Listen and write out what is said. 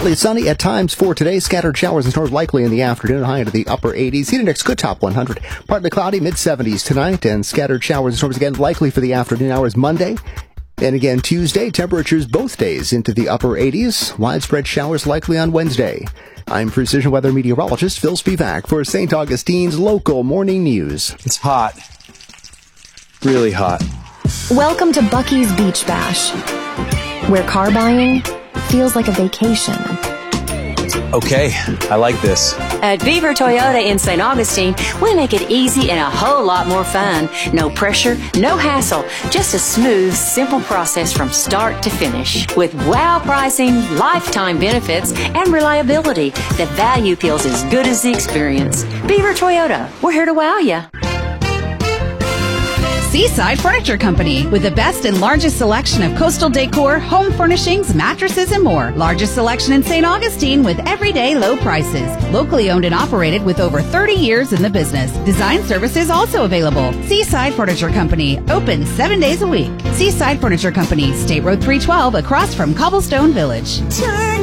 Partly sunny at times for today. Scattered showers and storms likely in the afternoon. High into the upper 80s. Heat index good top 100. Partly cloudy, mid-70s tonight. And scattered showers and storms again likely for the afternoon hours Monday. And again Tuesday. Temperatures both days into the upper 80s. Widespread showers likely on Wednesday. I'm Precision Weather Meteorologist Phil Spivak for St. Augustine's local morning news. It's hot. Really hot. Welcome to Bucky's Beach Bash, where car buying feels like a vacation. Okay, I like this. At Beaver Toyota in St. Augustine, we make it easy and a whole lot more fun. No pressure, no hassle, just a smooth, simple process from start to finish. With wow pricing, lifetime benefits, and reliability, the value feels as good as the experience. Beaver Toyota, we're here to wow you. Seaside Furniture Company, with the best and largest selection of coastal decor, home furnishings, mattresses, and more. Largest selection in St. Augustine with everyday low prices. Locally owned and operated with over 30 years in the business. Design services also available. Seaside Furniture Company, open 7 days a week. Seaside Furniture Company, State Road 312 across from Cobblestone Village. Turn